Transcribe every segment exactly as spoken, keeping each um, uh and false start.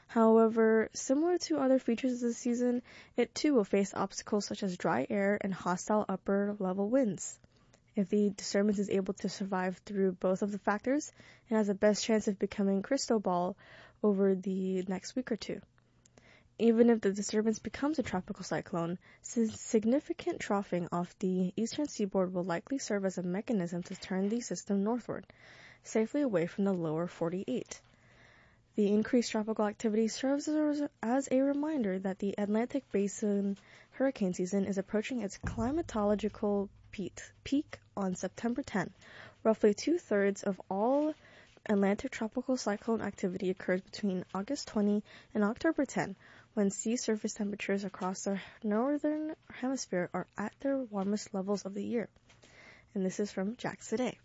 However, similar to other features this season, it too will face obstacles such as dry air and hostile upper-level winds. If the disturbance is able to survive through both of the factors, it has the best chance of becoming crystal ball over the next week or two. Even if the disturbance becomes a tropical cyclone, significant troughing off the eastern seaboard will likely serve as a mechanism to turn the system northward, safely away from the lower forty-eight. The increased tropical activity serves as a reminder that the Atlantic Basin hurricane season is approaching its climatological peak on September tenth. Roughly two-thirds of all Atlantic tropical cyclone activity occurs between August twentieth and October tenth, when sea surface temperatures across the northern hemisphere are at their warmest levels of the year. And this is from Jax Today.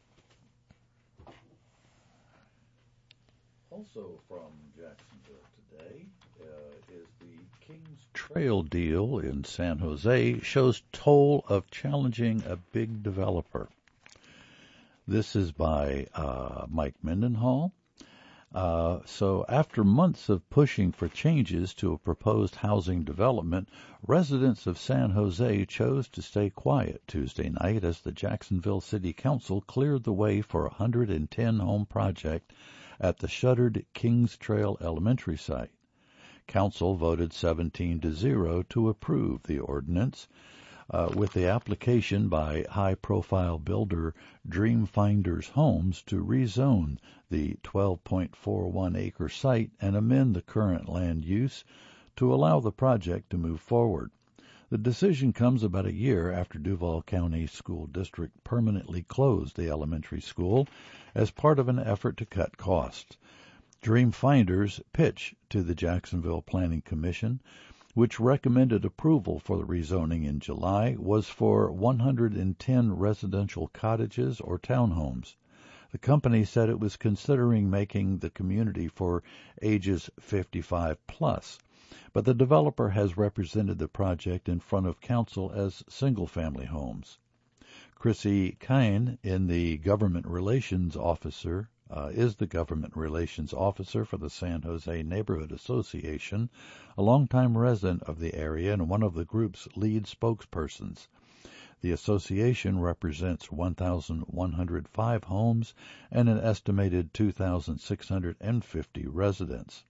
Also from Jacksonville today uh, is the Kings Trail deal in San Jose shows toll of challenging a big developer. This is by uh, Mike Mendenhall. Uh, so after months of pushing for changes to a proposed housing development, residents of San Jose chose to stay quiet Tuesday night as the Jacksonville City Council cleared the way for a one hundred ten home project at the shuttered Kings Trail Elementary site. Council voted seventeen to zero to approve the ordinance, uh, with the application by high-profile builder Dreamfinders Homes to rezone the twelve point four one acre site and amend the current land use to allow the project to move forward. The decision comes about a year after Duval County School District permanently closed the elementary school as part of an effort to cut costs. Dreamfinders' pitch to the Jacksonville Planning Commission, which recommended approval for the rezoning in July, was for one hundred ten residential cottages or townhomes. The company said it was considering making the community for ages fifty-five plus, but the developer has represented the project in front of council as single-family homes. Chrissy Kine, in the government relations officer, uh, is the government relations officer for the San Jose Neighborhood Association, a longtime resident of the area and one of the group's lead spokespersons. The association represents one thousand one hundred five homes and an estimated two thousand six hundred fifty residents.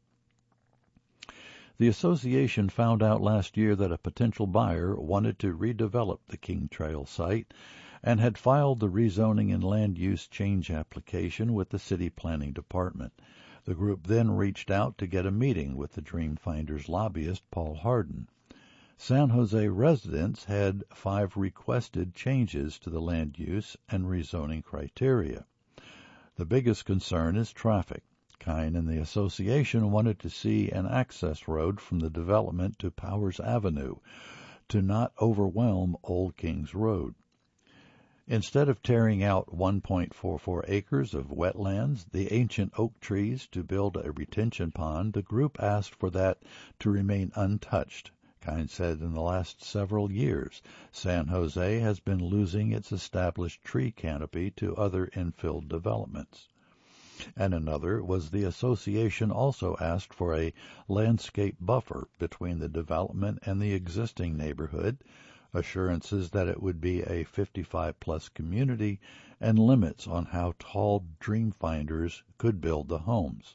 The association found out last year that a potential buyer wanted to redevelop the King Trail site and had filed the rezoning and land use change application with the city planning department. The group then reached out to get a meeting with the Dreamfinders lobbyist, Paul Harden. San Jose residents had five requested changes to the land use and rezoning criteria. The biggest concern is traffic. Kine and the association wanted to see an access road from the development to Powers Avenue to not overwhelm Old Kings Road. Instead of tearing out one point four four acres of wetlands, the ancient oak trees to build a retention pond, the group asked for that to remain untouched. Kine said in the last several years, San Jose has been losing its established tree canopy to other infill developments. And another was the association also asked for a landscape buffer between the development and the existing neighborhood, assurances that it would be a fifty-five plus community, and limits on how tall Dreamfinders could build the homes.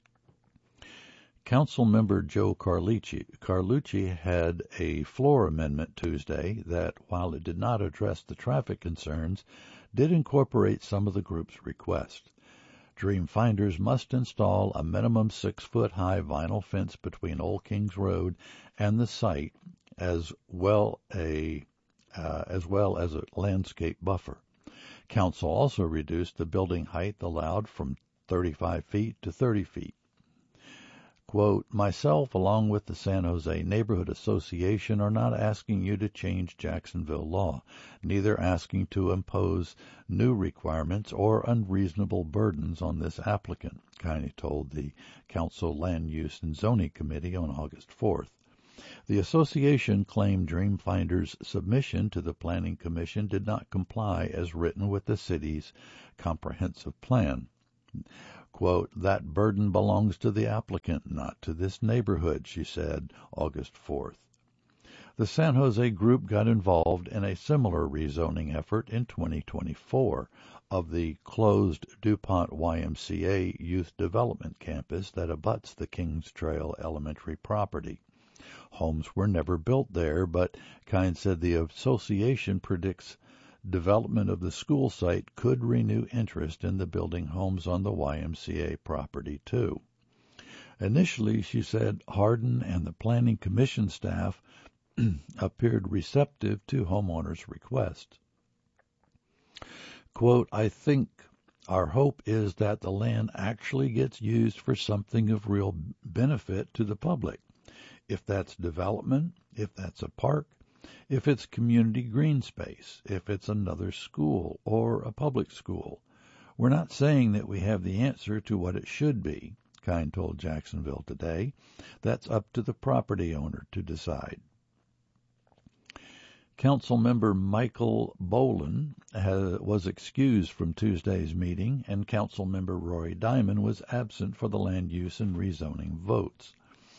Councilmember Joe Carlucci, Carlucci had a floor amendment Tuesday that, while it did not address the traffic concerns, did incorporate some of the group's requests. Dreamfinders must install a minimum six-foot-high vinyl fence between Old Kings Road and the site, as well a uh, as well as a landscape buffer. Council also reduced the building height allowed from thirty-five feet to thirty feet. Quote, myself, along with the San Jose Neighborhood Association, are not asking you to change Jacksonville law, neither asking to impose new requirements or unreasonable burdens on this applicant, Kine told the Council Land Use and Zoning Committee on August fourth. The association claimed Dreamfinders' submission to the Planning Commission did not comply as written with the city's comprehensive plan. Quote, "That burden belongs to the applicant, not to this neighborhood," she said August fourth. The San Jose group got involved in a similar rezoning effort in twenty twenty-four of the closed DuPont Y M C A Youth Development Campus that abuts the Kings Trail Elementary property. Homes were never built there, but Kine said the association predicts development of the school site could renew interest in the building homes on the Y M C A property, too. Initially, she said, Hardin and the Planning Commission staff appeared receptive to homeowners' requests. Quote, "I think our hope is that the land actually gets used for something of real benefit to the public. If that's development, if that's a park, if it's community green space, if it's another school or a public school. We're not saying that we have the answer to what it should be," Kine told Jacksonville Today. "That's up to the property owner to decide." Councilmember Michael Boland has, was excused from Tuesday's meeting, and Councilmember Roy Diamond was absent for the land use and rezoning votes.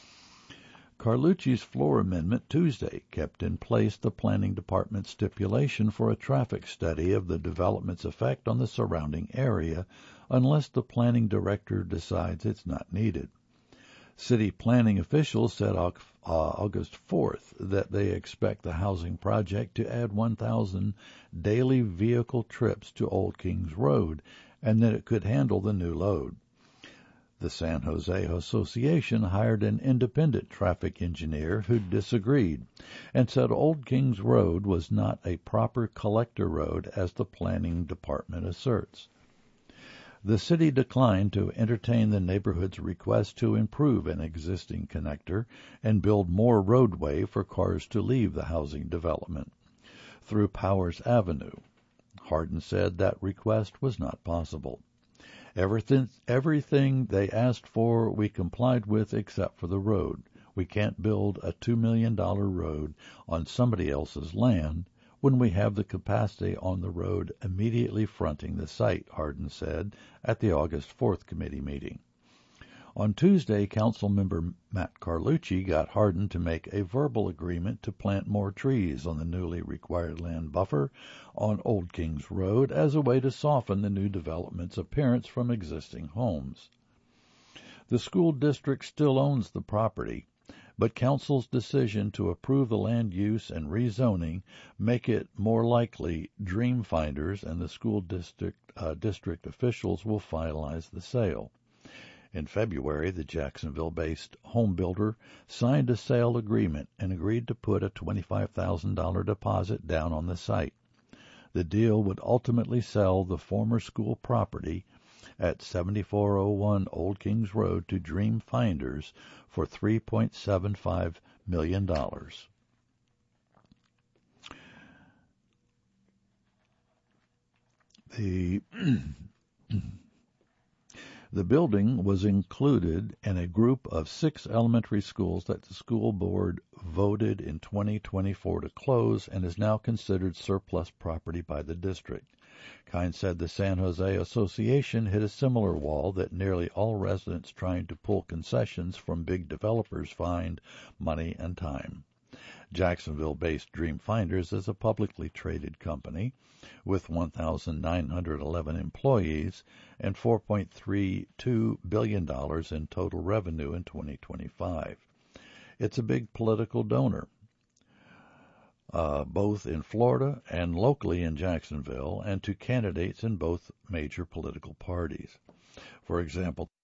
Carlucci's floor amendment Tuesday kept in place the Planning Department's stipulation for a traffic study of the development's effect on the surrounding area unless the planning director decides it's not needed. City planning officials said uh, August fourth that they expect the housing project to add one thousand daily vehicle trips to Old Kings Road and that it could handle the new load. The San Jose Association hired an independent traffic engineer who disagreed and said Old Kings Road was not a proper collector road as the planning department asserts. The city declined to entertain the neighborhood's request to improve an existing connector and build more roadway for cars to leave the housing development through Powers Avenue. Hardin said that request was not possible. Everything, everything they asked for we complied with except for the road. We can't build a two million dollars road on somebody else's land when we have the capacity on the road immediately fronting the site, Hardin said at the August fourth committee meeting. On Tuesday, Councilmember Matt Carlucci got Hardin to make a verbal agreement to plant more trees on the newly required land buffer on Old Kings Road as a way to soften the new development's appearance from existing homes. The school district still owns the property, but council's decision to approve the land use and rezoning make it more likely Dreamfinders and the school district uh, district officials will finalize the sale. In February, the Jacksonville-based home builder signed a sale agreement and agreed to put a twenty-five thousand dollars deposit down on the site. The deal would ultimately sell the former school property at seventy-four oh one Old Kings Road to Dreamfinders for three point seven five million dollars. The The building was included in a group of six elementary schools that the school board voted in twenty twenty-four to close and is now considered surplus property by the district. Kine said the San Jose Association hit a similar wall that nearly all residents trying to pull concessions from big developers find money and time. Jacksonville-based Dreamfinders is a publicly traded company with one thousand nine hundred eleven employees and four point three two billion dollars in total revenue in twenty twenty-five. It's a big political donor, uh, both in Florida and locally in Jacksonville, and to candidates in both major political parties. For example,